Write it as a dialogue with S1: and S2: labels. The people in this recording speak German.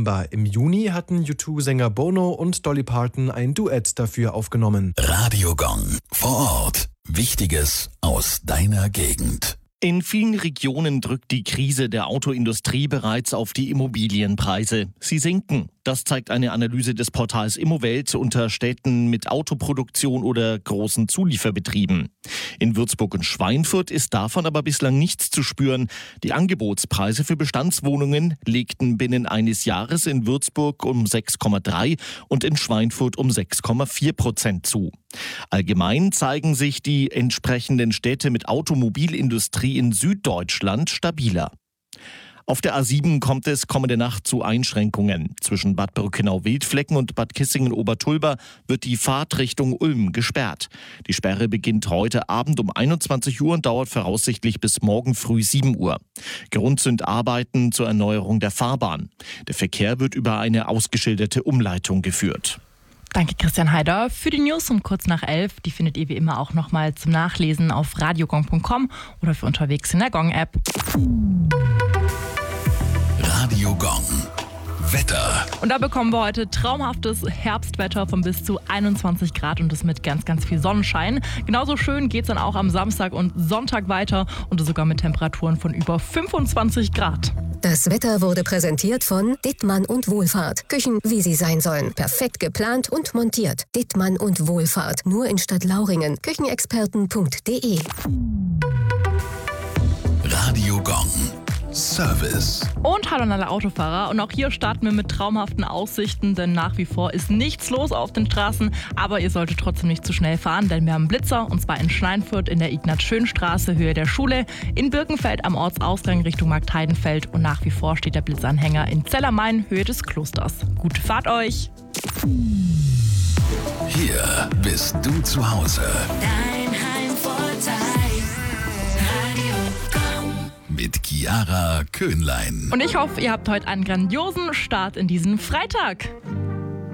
S1: November. Im Juni hatten U2-Sänger Bono und Dolly Parton ein Duett dafür aufgenommen.
S2: Radio Gong. Vor Ort. Wichtiges aus deiner Gegend.
S3: In vielen Regionen drückt die Krise der Autoindustrie bereits auf die Immobilienpreise. Sie sinken. Das zeigt eine Analyse des Portals Immowelt unter Städten mit Autoproduktion oder großen Zulieferbetrieben. In Würzburg und Schweinfurt ist davon aber bislang nichts zu spüren. Die Angebotspreise für Bestandswohnungen legten binnen eines Jahres in Würzburg um 6,3 und in Schweinfurt um 6,4% zu. Allgemein zeigen sich die entsprechenden Städte mit Automobilindustrie in Süddeutschland stabiler. Auf der A7 kommt es kommende Nacht zu Einschränkungen. Zwischen Bad Birkenau-Wildflecken und Bad Kissingen-Obertulba wird die Fahrt Richtung Ulm gesperrt. Die Sperre beginnt heute Abend um 21 Uhr und dauert voraussichtlich bis morgen früh 7 Uhr. Grund sind Arbeiten zur Erneuerung der Fahrbahn. Der Verkehr wird über eine ausgeschilderte Umleitung geführt.
S4: Danke, Christian Heider. Für die News um kurz nach 11, die findet ihr wie immer auch nochmal zum Nachlesen auf radiogong.com oder für unterwegs in der Gong-App.
S2: Radio Gong. Wetter.
S4: Und da bekommen wir heute traumhaftes Herbstwetter von bis zu 21 Grad und das mit ganz, ganz viel Sonnenschein. Genauso schön geht es dann auch am Samstag und Sonntag weiter und sogar mit Temperaturen von über 25 Grad.
S5: Das Wetter wurde präsentiert von Dittmann und Wohlfahrt. Küchen, wie sie sein sollen. Perfekt geplant und montiert. Dittmann und Wohlfahrt. Nur in Stadtlauringen. Küchenexperten.de.
S2: Radio Gong. Service.
S4: Und hallo an alle Autofahrer. Und auch hier starten wir mit traumhaften Aussichten, denn nach wie vor ist nichts los auf den Straßen. Aber ihr solltet trotzdem nicht zu schnell fahren, denn wir haben Blitzer, und zwar in Schweinfurt in der Ignaz-Schön-Straße, Höhe der Schule, in Birkenfeld am Ortsausgang Richtung Marktheidenfeld und nach wie vor steht der Blitzanhänger in Zellermain, Höhe des Klosters. Gute Fahrt euch!
S2: Hier bist du zu Hause.
S6: Dein Heimvorteil. Radio Gong.
S2: Mit Chiara Köhnlein.
S4: Und ich hoffe, ihr habt heute einen grandiosen Start in diesen Freitag.